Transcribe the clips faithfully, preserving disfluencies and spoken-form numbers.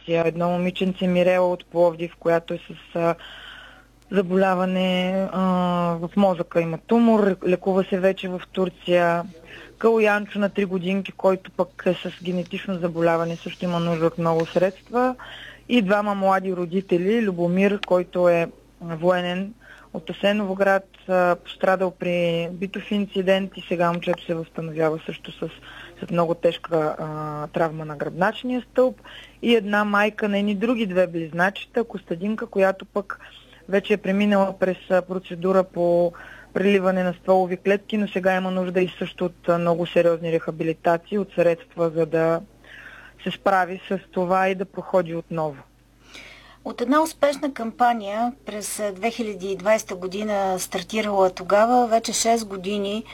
рехабилитация. Едно момиченце Мирела от Пловдив, която е с а, заболяване а, в мозъка, има тумор, лекува се вече в Турция. Калоянчо на три годинки, който пък е с генетично заболяване, също има нужда от много средства. И двама млади родители, Любомир, който е военен от Асеновград, пострадал при битов инцидент и сега момчето се възстановява също с, с много тежка а, травма на гръбначния стълб. И една майка на едни други две близначета, Костадинка, която пък вече е преминала през процедура по преливане на стволови клетки, но сега има нужда и също от много сериозни рехабилитации, от средства, за да се справи с това и да проходи отново. От една успешна кампания през две хиляди и двадесета година, стартирала тогава, вече шест години,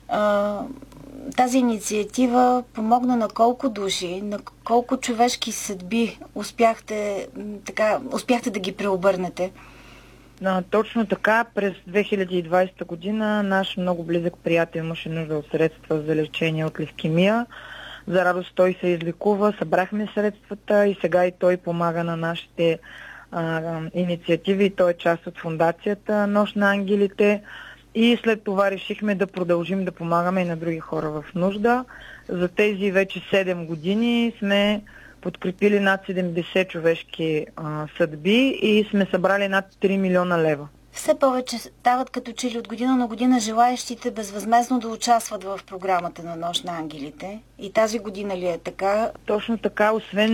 тази инициатива помогна на колко души, на колко човешки съдби успяхте, така, успяхте да ги преобърнете? А, точно така, през две хиляди и двадесета година наш много близък приятел имаше нужда от средства за лечение от левкемия. За радост той се излекува, събрахме средствата и сега и той помага на нашите а, инициативи. Той е част от фондацията Нощ на ангелите и след това решихме да продължим да помагаме и на други хора в нужда. За тези вече седем години сме подкрепили над седемдесет човешки а, съдби и сме събрали над три милиона лева. Все повече стават като че ли от година на година желаещите безвъзмездно да участват в програмата на Нощ на ангелите. И тази година ли е така? Точно така, освен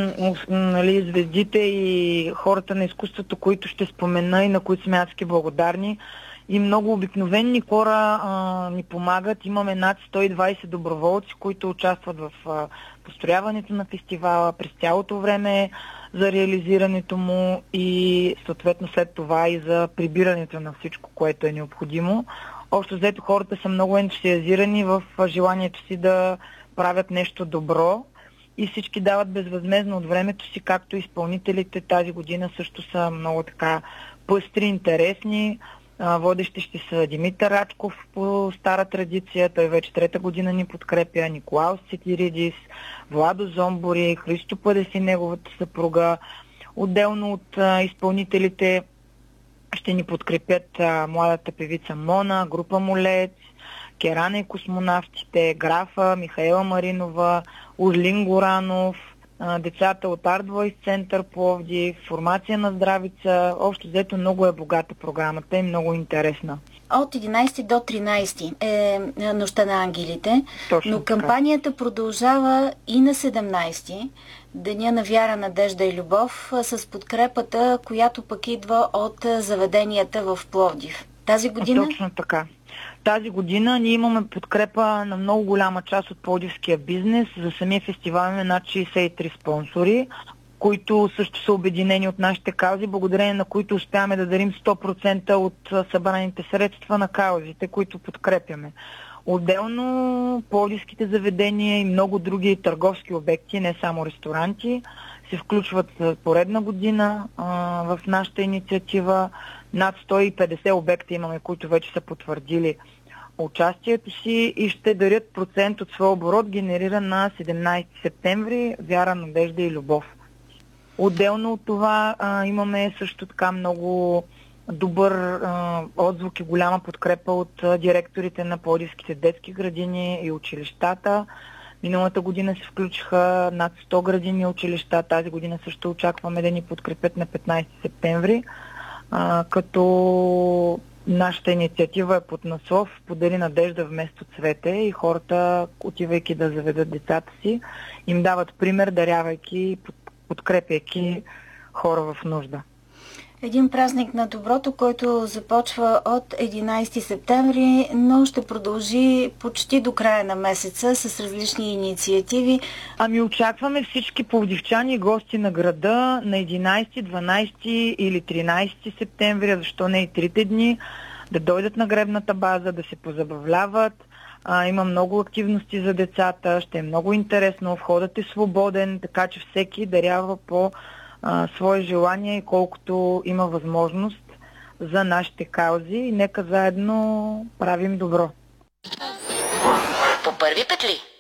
нали, звездите и хората на изкуството, които ще спомена и на които сме адски благодарни, и много обикновени хора а, ни помагат. Имаме над сто и двадесет доброволци, които участват в а, построяването на фестивала през цялото време за реализирането му и съответно след това и за прибирането на всичко, което е необходимо. Общо взето хората са много ентусиазирани в желанието си да правят нещо добро и всички дават безвъзмездно от времето си, както изпълнителите тази година също са много така пъстри, интересни. Водещи ще са Димитър Рачков по стара традиция, той вече трета година ни подкрепя, Николаус Цетиридис, Владо Зомбори, Христо Пъдес и неговата съпруга. Отделно от а, изпълнителите ще ни подкрепят а, младата певица Мона, група Молец, Керана и космонавтите, Графа, Михаела Маринова, Орлин Горанов, децата от Art Voice Център Пловдив, формация на Здравица. Общо взето много е богата програмата и много интересна. От единадесети до тринадесети е Нощта на ангелите, точно но кампанията така продължава и на седемнадесети, Деня на вяра, надежда и любов, с подкрепата, която пък идва от заведенията в Пловдив. Тази година? Точно така. Тази година ние имаме подкрепа на много голяма част от пловдивския бизнес. За самия фестивал имаме над шейсет и три спонсори, които също са обединени от нашите каузи, благодарение на които успяваме да дарим сто процента от събраните средства на каузите, които подкрепяме. Отделно пловдивските заведения и много други търговски обекти, не само ресторанти, се включват поредна година а, в нашата инициатива. Над сто и петдесет обекта имаме, които вече са потвърдили участието си и ще дарят процент от своя оборот, генериран на седемнадесети септември, вяра, надежда и любов. Отделно от това а, имаме също така много добър а, отзвук и голяма подкрепа от а, директорите на пловдивските детски градини и училищата. Миналата година се включиха над сто градини и училища. Тази година също очакваме да ни подкрепят на петнадесети септември. А, като нашата инициатива е под наслов "Подари надежда вместо цвете" и хората, отивайки да заведат децата си, им дават пример, дарявайки, подкрепяйки хора в нужда. Един празник на доброто, който започва от единадесети септември, но ще продължи почти до края на месеца с различни инициативи. Ами очакваме всички пловдивчани и гости на града на единадесети, дванадесети или тринадесети септември, защо не и трите дни, да дойдат на гребната база, да се позабавляват. А, има много активности за децата, ще е много интересно, входът е свободен, така че всеки дарява по а, свое желание и колкото има възможност за нашите каузи и нека заедно правим добро. По първи петли!